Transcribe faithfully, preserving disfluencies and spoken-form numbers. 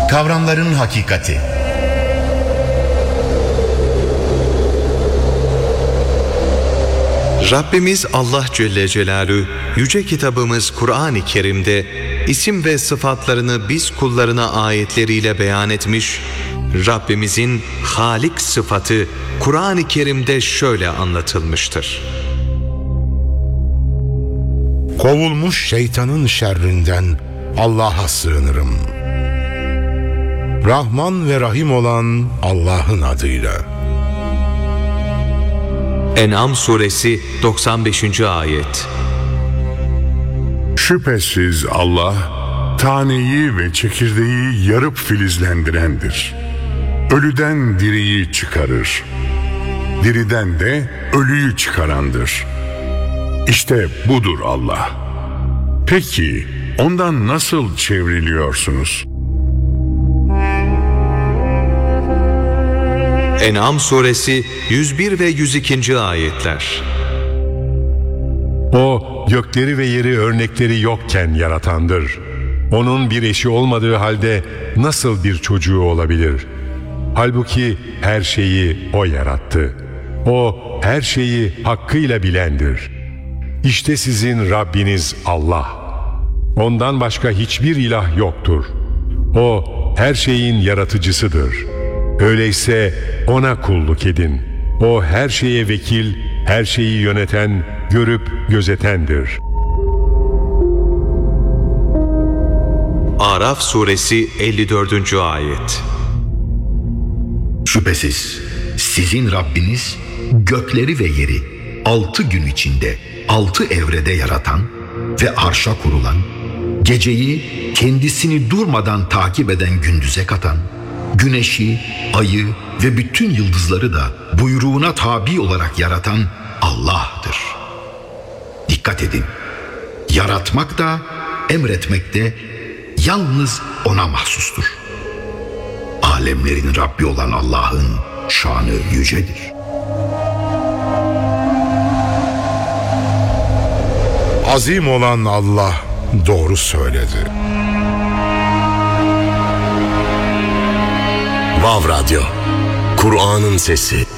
Kavramların hakikati. Rabbimiz Allah Celle Celaluhu yüce kitabımız Kur'an-ı Kerim'de isim ve sıfatlarını biz kullarına ayetleriyle beyan etmiş. Rabbimizin Halik sıfatı Kur'an-ı Kerim'de şöyle anlatılmıştır. Kovulmuş şeytanın şerrinden Allah'a sığınırım. Rahman ve Rahim olan Allah'ın adıyla. En'am suresi doksan beşinci ayet. Şüphesiz Allah, taneyi ve çekirdeği yarıp filizlendirendir. Ölüden diriyi çıkarır. Diriden de ölüyü çıkarandır. İşte budur Allah. Peki, ondan nasıl çevriliyorsunuz? En'am suresi yüz bir ve yüz ikinci ayetler. O gökleri ve yeri örnekleri yokken yaratandır. Onun bir eşi olmadığı halde nasıl bir çocuğu olabilir? Halbuki her şeyi O yarattı. O her şeyi hakkıyla bilendir. İşte sizin Rabbiniz Allah. Ondan başka hiçbir ilah yoktur. O her şeyin yaratıcısıdır. Öyleyse O'na kulluk edin. O her şeye vekil, her şeyi yöneten, görüp gözetendir. Araf suresi elli dördüncü ayet. Şüphesiz sizin Rabbiniz gökleri ve yeri altı gün içinde altı evrede yaratan ve arşa kurulan, geceyi kendisini durmadan takip eden gündüze katan, güneşi, ayı ve bütün yıldızları da buyruğuna tabi olarak yaratan Allah'tır. Dikkat edin, yaratmak da emretmek de yalnız O'na mahsustur. Alemlerin Rabbi olan Allah'ın şanı yücedir. Azim olan Allah doğru söyledi. Vav Radyo, Kur'an'ın sesi.